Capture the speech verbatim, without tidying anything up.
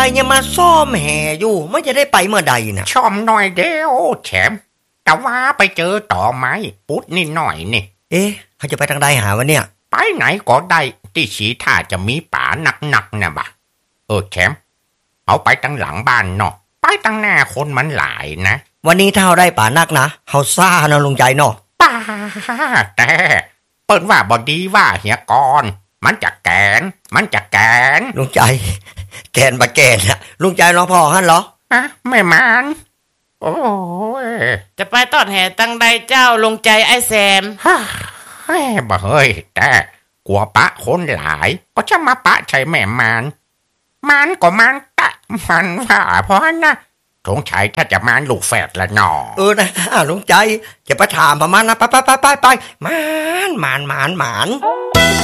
ไอ้ยังมาซ่อมแห่อยู่ไม่จะได้ไปเมื่อใดนะชมหน่อยเดียวแฉมแต่ว่าไปเจอต่อไม้ปุ๊ดนิดหน่อยนี่เอ๊ะเขาจะไปทางใดหาวะเนี่ยไปไหนก็ได้ที่สีท่าจะมีป่าหนักๆนะบ่ะเออแฉมเอาไปตั้งหลังบ้านเนาะไปตั้งหน้าคนมันหลายนะวันนี้ถ้าเราได้ป่านักนะเฮาซ่านะลุงใจเนาะป้าแต่เปิ้นว่าบอดีว่าเฮียกรมันจะแกนมันจะแกนลุงใจแกนบะแกนนะลุงใจร้องพอฮั่นเหรอฮะไม่มันโอ้ยจะไปตอดแห่ตั้งใดเจ้าลงใจไอ้แซมฮ่าเฮ้ยบ่เฮ้ยแต่กลัวปะคนหลายก็จะมาปะใช่แม่มันมันก็มันตะมันว่าเพราะนะสงสัยถ้าจะมันลูกแฝดละหนอเออนะลุงใจจะไปถามประมาณนะไปไปไปไปไปมันมันมันมัน